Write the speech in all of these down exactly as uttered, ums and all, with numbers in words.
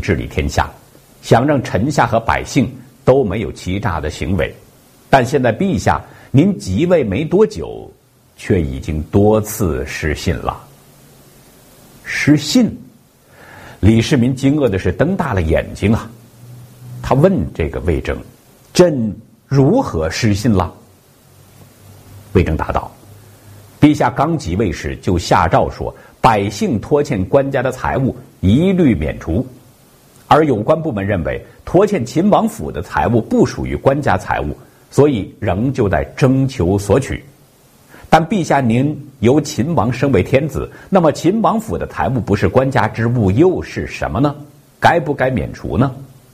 治理天下，想让臣下和百姓都没有欺诈的行为。但现在陛下您即位没多久，却已经多次失信了。失信？李世民惊愕的是瞪大了眼睛啊！他问这个魏征：“朕如何失信了？”魏征答道：“陛下刚即位时就下诏说，百姓拖欠官家的财物一律免除，而有关部门认为拖欠秦王府的财物不属于官家财物，所以仍旧在征求索取。但陛下您由秦王升为天子，那么秦王府的财物不是官家之物又是什么呢？该不该免除呢？”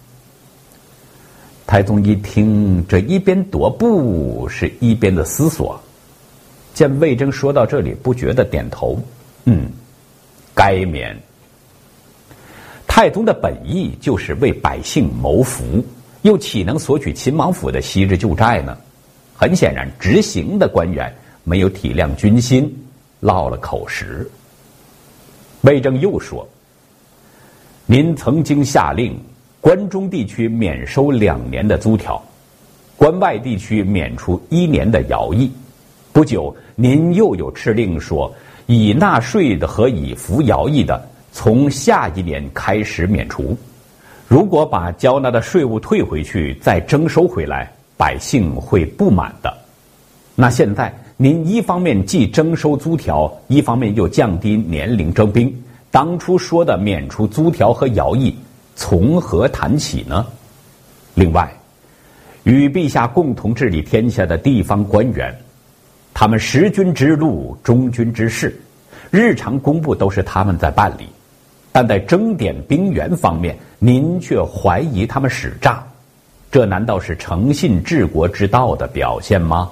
太宗一听，这一边踱步是一边的思索，见魏征说到这里不觉得点头，嗯，该免。太宗的本意就是为百姓谋福，又岂能索取秦王府的昔日旧债呢？很显然，执行的官员没有体谅军心，落了口实。魏征又说：“您曾经下令关中地区免收两年的租条，关外地区免除一年的徭役。不久，您又有敕令说，已纳税的和已服徭役的，从下一年开始免除。如果把交纳的税务退回去，再征收回来，百姓会不满的。那现在您一方面既征收租条，一方面又降低年龄征兵，当初说的免除租条和徭役，从何谈起呢？另外，与陛下共同治理天下的地方官员，他们识君之路，忠君之事，日常公务都是他们在办理，但在征点兵员方面，您却怀疑他们使诈，这难道是诚信治国之道的表现吗？”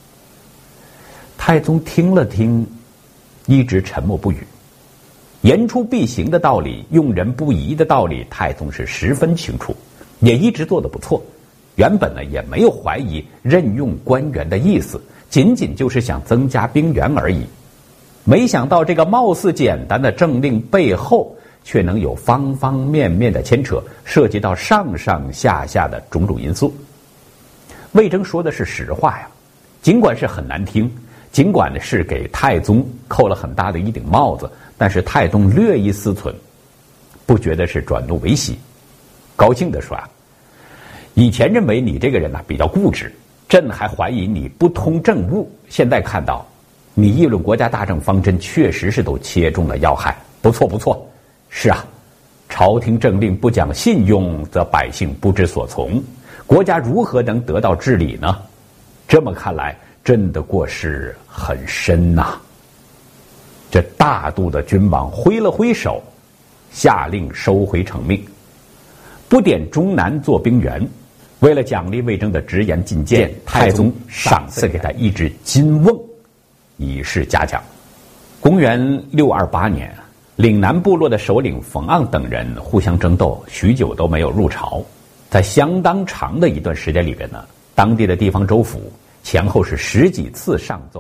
太宗听了听，一直沉默不语。言出必行的道理，用人不疑的道理，太宗是十分清楚，也一直做得不错。原本呢也没有怀疑任用官员的意思，仅仅就是想增加兵员而已。没想到这个貌似简单的政令背后，却能有方方面面的牵扯，涉及到上上下下的种种因素。魏征说的是实话呀，尽管是很难听，尽管是给太宗扣了很大的一顶帽子，但是太宗略一思忖，不觉得是转怒为喜，高兴地说啊：“以前认为你这个人呢、啊、比较固执，朕还怀疑你不通政务，现在看到你议论国家大政方针，确实是都切中了要害，不错不错。是啊，朝廷政令不讲信用，则百姓不知所从，国家如何能得到治理呢？这么看来，朕的过失很深呐、啊。”这大度的君王挥了挥手，下令收回成命，不点中南做兵员。为了奖励魏征的直言进谏，太宗赏赐给他一只金瓮，以示嘉奖。公元六二八年，岭南部落的首领冯盎等人互相争斗，许久都没有入朝。在相当长的一段时间里边呢，当地的地方州府前后是十几次上奏。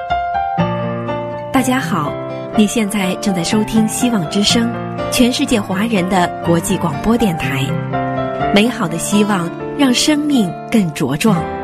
大家好，你现在正在收听希望之声，全世界华人的国际广播电台。美好的希望让生命更茁壮。